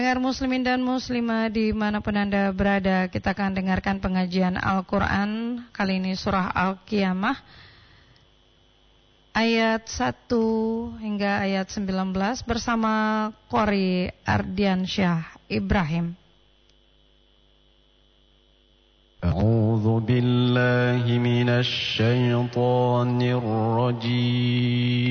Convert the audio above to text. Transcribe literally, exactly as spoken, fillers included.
Dengar muslimin dan muslimah dimanapun Anda berada, kita akan dengarkan pengajian Al-Quran. Kali ini surah Al-Qiyamah ayat satu hingga ayat sembilan belas bersama Qori Ardiansyah Ibrahim. A'udzu billahi minasy syaithanir rajim.